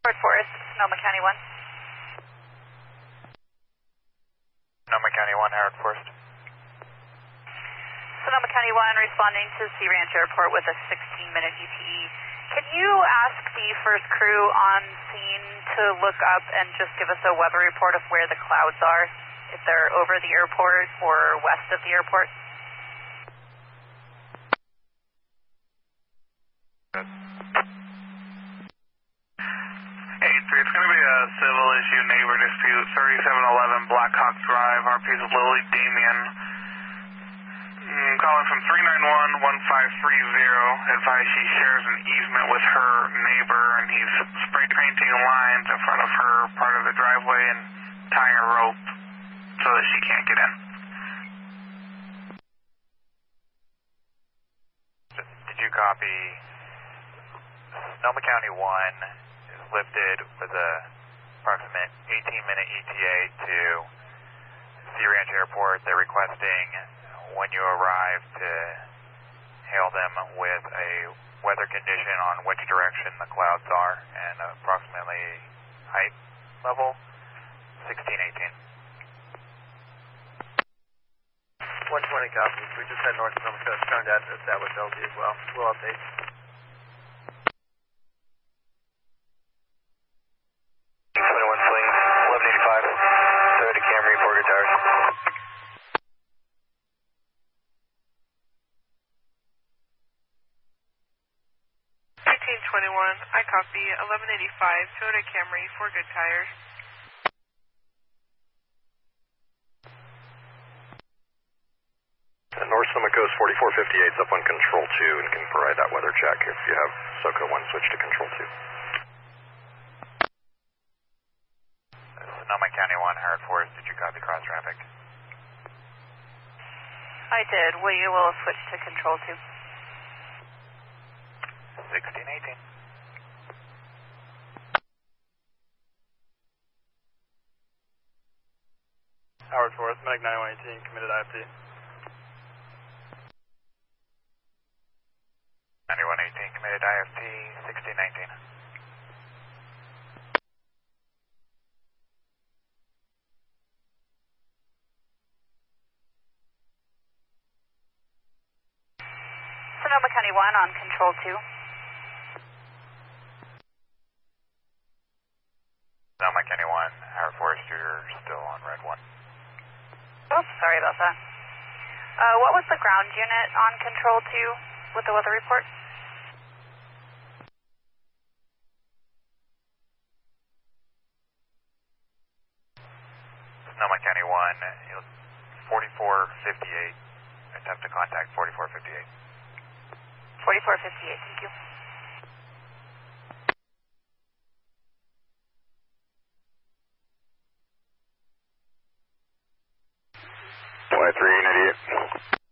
Fort Forest, Sonoma County 1. Sonoma County 1, Howard Forest. Sonoma County 1 responding to Sea Ranch Airport with a 16-minute ETE. Can you ask the first crew on scene to look up and just give us a weather report of where the clouds are, if they're over the airport or west of the airport? Hey, it's going to be a civil issue neighbor dispute, 3711 Black Hawk Drive, RP is Lily Damien. Calling from 391-1530, advised she shares an easement with her neighbor and he's spray painting lines in front of her part of the driveway and tying a rope so that she can't get in. Did you copy? Sonoma County 1 is lifted with a approximate 18-minute ETA to Sea Ranch Airport. They're requesting when you arrive to hail them with a weather condition on which direction the clouds are and approximately height level 1618. 120 copies. We just had north Sonoma Coast turned out to establish LZ as well. We'll update. Swing, 1185, Toyota Camry, 4 good tires. 1821, I copy, 1185, Toyota Camry, 4 good tires. North Sonoma Coast 4458 is up on Control 2 and can provide that weather check if you have SoCo 1 switch to Control 2. Sonoma County 1, Howard Forest, did you copy cross traffic? I did. We will switch to Control 2. 1618. Howard Forest, Medic 9118, committed IFT. 9118, committed IFT, 1619. Sonoma County 1 on Control 2. Sonoma County 1, Howard Forest, you're still on red 1. Oh, sorry about that. What was the ground unit on Control 2 with the weather report? Sonoma County 1, 4458. Attempt to contact 4458. 4458, thank you. Y3 idiot.